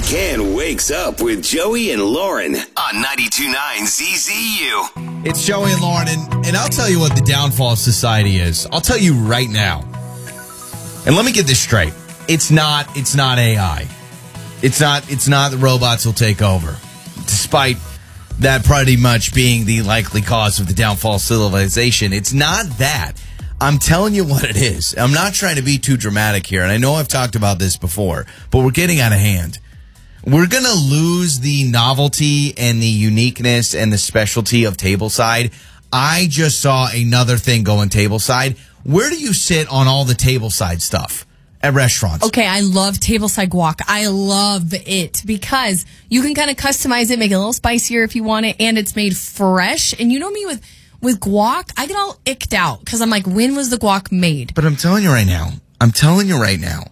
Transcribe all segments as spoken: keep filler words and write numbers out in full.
Ken wakes up with Joey and Lauren on ninety-two point nine Z Z U. It's Joey and Lauren, and, and I'll tell you what the downfall of society is. I'll tell you right now. And let me get this straight. It's not it's not A I. It's not it's not the robots will take over. Despite that pretty much being the likely cause of the downfall of civilization. It's not that. I'm telling you what it is. I'm not trying to be too dramatic here, and I know I've talked about this before, but we're getting out of hand. We're going to lose the novelty and the uniqueness and the specialty of tableside. I just saw another thing going tableside. Where do you sit on all the tableside stuff at restaurants? Okay, I love tableside guac. I love it because you can kind of customize it, make it a little spicier if you want it, and it's made fresh. And you know me with, with guac, I get all icked out because I'm like, when was the guac made? But I'm telling you right now, I'm telling you right now,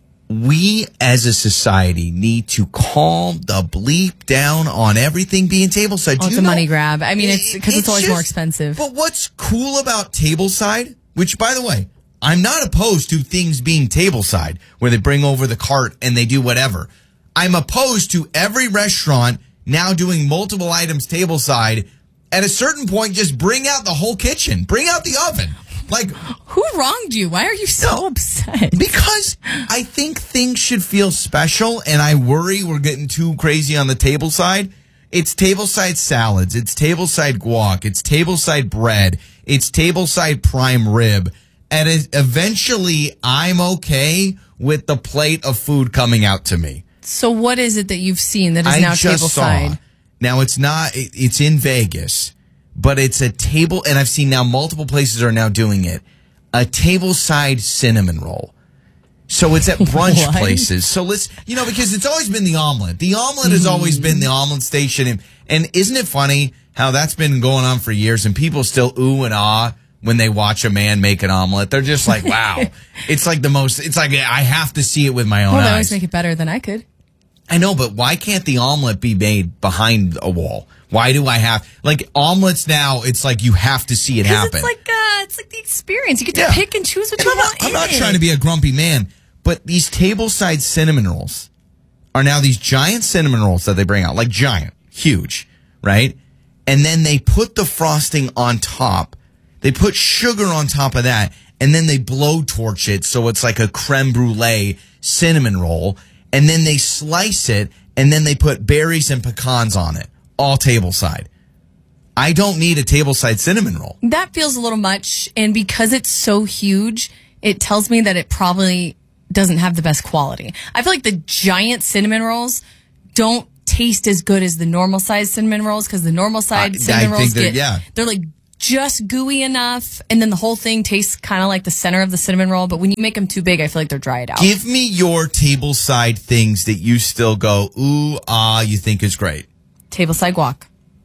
we as a society need to calm the bleep down on everything being tableside. Oh, it's a know? money grab. I mean, it's because it's, it's always just more expensive. But what's cool about tableside, which, by the way, I'm not opposed to things being tableside, where they bring over the cart and they do whatever. I'm opposed to every restaurant now doing multiple items tableside. At a certain point, just bring out the whole kitchen. Bring out the oven. Like, who wronged you? Why are you so no, upset? Because I think things should feel special, and I worry we're getting too crazy on the table side. It's tableside salads. It's tableside guac. It's tableside bread. It's tableside prime rib. And it, eventually, I'm okay with the plate of food coming out to me. So what is it that you've seen that is I now just tableside? Saw, now, it's not, it, it's in Vegas, but it's a table, and I've seen now multiple places are now doing it, a tableside cinnamon roll. So it's at brunch places. So let's, you know, because it's always been the omelet. The omelet mm. has always been the omelet station. And, and isn't it funny how that's been going on for years, and people still ooh and ah when they watch a man make an omelet? They're just like, wow. It's like the most, it's like, I have to see it with my own well, eyes. They always make it better than I could. I know, but why can't the omelet be made behind a wall? Why do I have, like, omelets now, it's like you have to see it happen. It's like, uh, it's like the experience. You get to yeah. pick and choose what and you I'm want not, I'm in not it. trying to be a grumpy man, but these tableside cinnamon rolls are now these giant cinnamon rolls that they bring out, like giant, huge, right? And then they put the frosting on top. They put sugar on top of that, and then they blowtorch it so it's like a creme brulee cinnamon roll. And then they slice it, and then they put berries and pecans on it, all tableside. I don't need a tableside cinnamon roll. That feels a little much, and because it's so huge, it tells me that it probably doesn't have the best quality. I feel like the giant cinnamon rolls don't taste as good as the normal size cinnamon rolls, because the normal size I, cinnamon I rolls think get, yeah. they're like just gooey enough, and then the whole thing tastes kind of like the center of the cinnamon roll. But when you make them too big, I feel like they're dried out. Give me your tableside things that you still go, ooh, ah, you think is great. Tableside guac.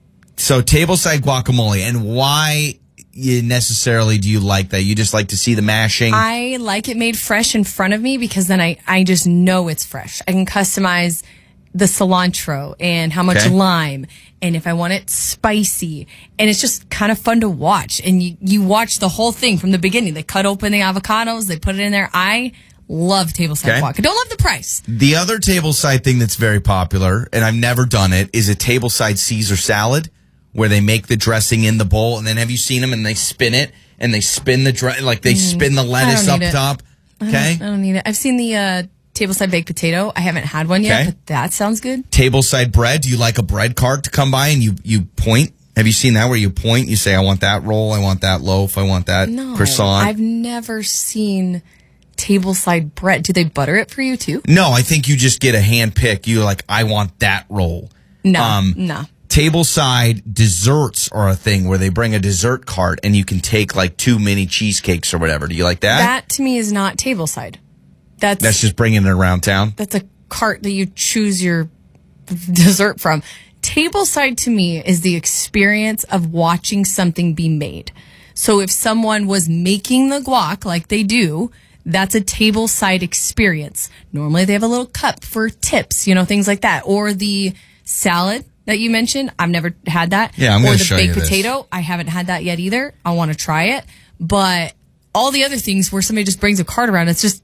So tableside guacamole, and why you necessarily do you like that? You just like to see the mashing? I like it made fresh in front of me, because then I, I just know it's fresh. I can customize the cilantro and how much okay. lime, and if I want it spicy, and it's just kind of fun to watch. And you, you watch the whole thing from the beginning. They cut open the avocados, they put it in there. I love tableside okay. guac. I don't love the price. The other tableside thing that's very popular, and I've never done it, is a tableside Caesar salad, where they make the dressing in the bowl, and then have you seen them, and they spin it, and they spin the, dre- like they mm, spin the lettuce up it. top? Okay. I don't, I don't need it. I've seen the, uh, tableside baked potato. I haven't had one yet, okay. but that sounds good. Tableside bread. Do you like a bread cart to come by and you, you point? Have you seen that where you point? You say, I want that roll. I want that loaf. I want that no, croissant. I've never seen tableside bread. Do they butter it for you too? No, I think you just get a hand pick. You like, I want that roll. No, um, no. Tableside desserts are a thing where they bring a dessert cart and you can take like two mini cheesecakes or whatever. Do you like that? That to me is not tableside. That's, That's just bringing it around town? That's a cart that you choose your dessert from. Tableside to me is the experience of watching something be made. So if someone was making the guac like they do, that's a tableside experience. Normally they have a little cup for tips, you know, things like that. Or the salad that you mentioned. I've never had that. Yeah, I'm going to show you Or the baked this. potato. I haven't had that yet either. I want to try it. But all the other things where somebody just brings a cart around, it's just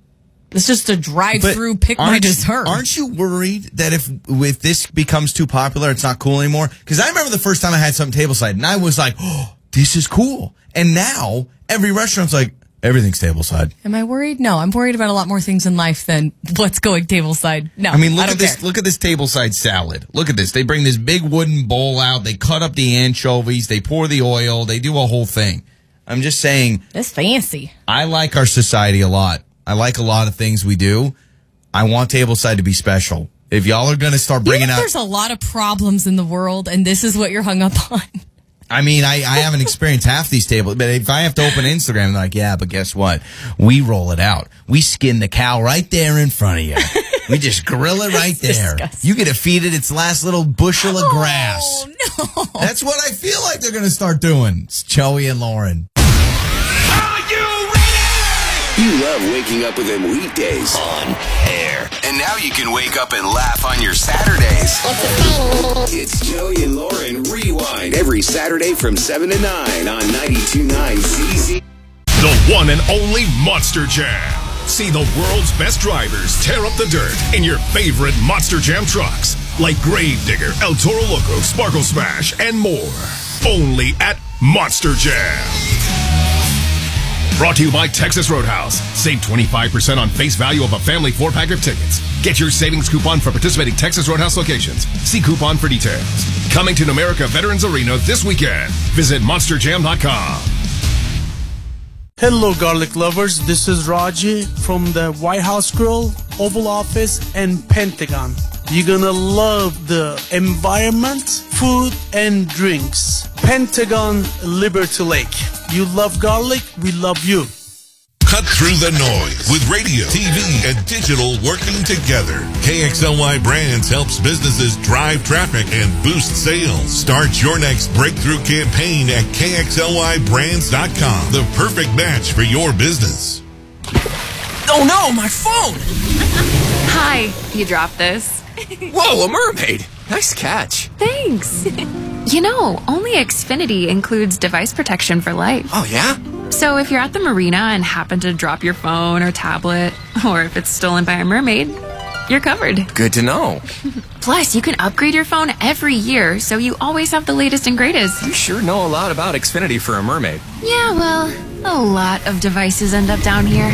It's just a drive-through, But pick my aren't- dessert. Aren't you worried that if if this becomes too popular, it's not cool anymore? Because I remember the first time I had something tableside, and I was like, oh, this is cool. And now every restaurant's like, everything's tableside. Am I worried? No, I'm worried about a lot more things in life than what's going tableside. No, I mean, look I don't at this. care. Look at this tableside salad. Look at this. They bring this big wooden bowl out. They cut up the anchovies. They pour the oil. They do a whole thing. I'm just saying, That's fancy. I like our society a lot. I like a lot of things we do. I want tableside to be special. If y'all are going to start bringing Even if out, there's a lot of problems in the world, and this is what you're hung up on. I mean, I, I haven't experienced half these tables, but if I have to open Instagram, I'm like, yeah, but guess what? We roll it out. We skin the cow right there in front of you. We just grill it right there. Disgusting. You get to feed it its last little bushel of grass. Oh, no. That's what I feel like they're going to start doing. It's Joey and Lauren. You love waking up with them weekdays on air. And now you can wake up and laugh on your Saturdays. It's Joey and Lauren Rewind every Saturday from seven to nine on ninety-two point nine Z Z. The one and only Monster Jam. See the world's best drivers tear up the dirt in your favorite Monster Jam trucks. Like Gravedigger, El Toro Loco, Sparkle Smash, and more. Only at Monster Jam. Brought to you by Texas Roadhouse. Save twenty-five percent on face value of a family four-pack of tickets. Get your savings coupon for participating Texas Roadhouse locations. See coupon for details. Coming to Numerica Veterans Arena this weekend. Visit monster jam dot com. Hello, garlic lovers. This is Raji from the White House Grill, Oval Office, and Pentagon. You're gonna love the environment, food, and drinks. Pentagon Liberty Lake. You love garlic, we love you. Cut through the noise with radio, T V, and digital working together. K X L Y Brands helps businesses drive traffic and boost sales. Start your next breakthrough campaign at K X L Y brands dot com. The perfect match for your business. Oh no, my phone! Hi, you dropped this. Whoa, a mermaid! Nice catch. Thanks. You know, only Xfinity includes device protection for life. Oh yeah? So if you're at the marina and happen to drop your phone or tablet, or if it's stolen by a mermaid, you're covered. Good to know. Plus, you can upgrade your phone every year, so you always have the latest and greatest. You sure know a lot about Xfinity for a mermaid. Yeah, well, a lot of devices end up down here.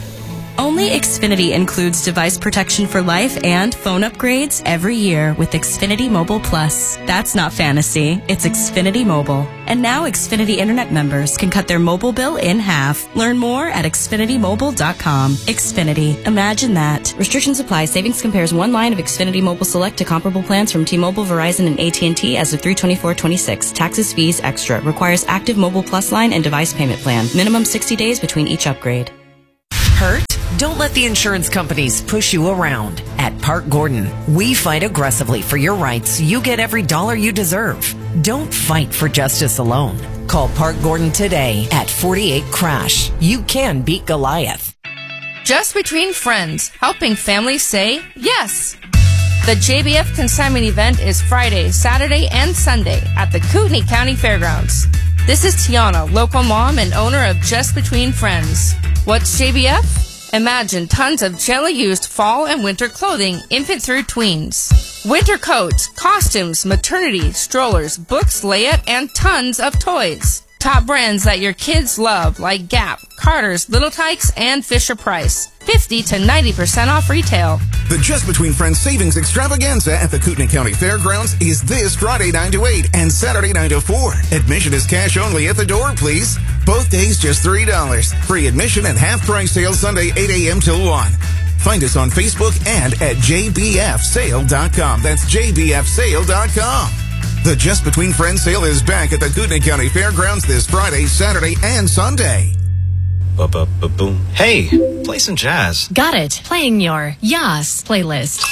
Only Xfinity includes device protection for life and phone upgrades every year with Xfinity Mobile Plus. That's not fantasy, it's Xfinity Mobile. And now Xfinity Internet members can cut their mobile bill in half. Learn more at xfinity mobile dot com. Xfinity. Imagine that. Restrictions apply. Savings compares one line of Xfinity Mobile Select to comparable plans from T-Mobile, Verizon, and A T and T as of three twenty-four twenty-six. Taxes, fees, extra. Requires active Mobile Plus line and device payment plan. Minimum sixty days between each upgrade. Hurt? Don't let the insurance companies push you around. At Park Gordon, we fight aggressively for your rights so you get every dollar you deserve. Don't fight for justice alone. Call Park Gordon today at forty-eight crash. You can beat Goliath. Just Between Friends, helping families say yes. The J B F consignment event is Friday, Saturday, and Sunday at the Kootenai County Fairgrounds. This is Tiana, local mom and owner of Just Between Friends. What's J B F? Imagine tons of gently used fall and winter clothing, infant through tweens. Winter coats, costumes, maternity, strollers, books, layette, and tons of toys. Top brands that your kids love like Gap, Carter's, Little Tykes, and Fisher-Price. fifty to ninety percent off retail. The Just Between Friends Savings Extravaganza at the Kootenai County Fairgrounds is this Friday nine to eight and Saturday nine to four. Admission is cash only at the door, please. Both days just three dollars. Free admission and half-price sale Sunday eight a.m. till one. Find us on Facebook and at j b f sale dot com. That's j b f sale dot com. The Just Between Friends sale is back at the Kootenai County Fairgrounds this Friday, Saturday, and Sunday. Ba-ba-ba-boom. Hey, play some jazz. Got it. Playing your Yas playlist.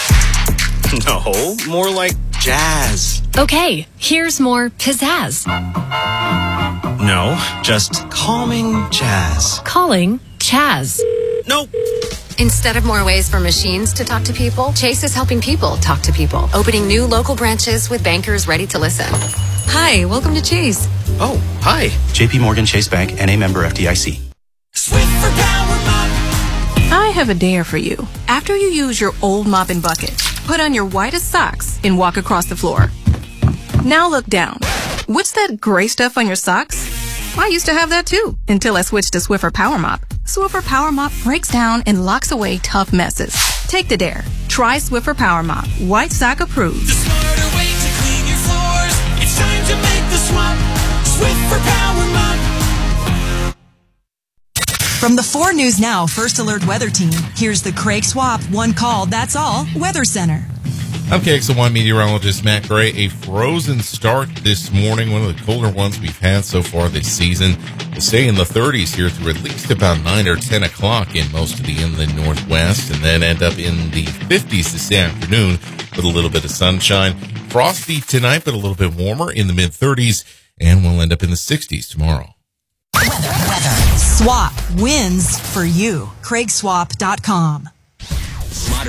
No, more like jazz. Okay, here's more pizzazz. No, just calming jazz. Calling Chaz. Nope. Instead of more ways for machines to talk to people, Chase is helping people talk to people, opening new local branches with bankers ready to listen. Hi, welcome to Chase. Oh, hi. J P Morgan Chase Bank, N A member F D I C. Swift for power, Mom. Hi, have a dare for you. After you use your old mopping bucket, put on your whitest socks and walk across the floor. Now look down. What's that gray stuff on your socks? I used to have that too, until I switched to Swiffer Power Mop. Swiffer Power Mop breaks down and locks away tough messes. Take the dare. Try Swiffer Power Mop. White sock approved. The smarter way to clean your floors. It's time to make the swap. Swiffer Power Mop. From the four News Now First Alert Weather Team, here's the Craig Swap One Call, That's All Weather Center. I'm K X L Y meteorologist Matt Gray. A frozen start this morning, one of the colder ones we've had so far this season. We'll stay in the thirties here through at least about nine or ten o'clock in most of the inland northwest, and then end up in the fifties this afternoon with a little bit of sunshine. Frosty tonight, but a little bit warmer in the mid-thirties, and we'll end up in the sixties tomorrow. Weather, weather. Swap wins for you. Craig Swap dot com.